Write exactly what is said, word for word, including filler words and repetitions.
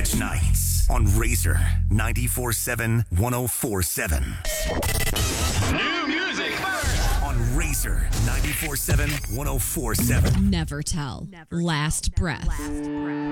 Nights on Razor ninety-four point seven, one oh four point seven. New music first on Razor ninety-four point seven, one oh four point seven. Never tell. Never Last tell. breath. Last breath.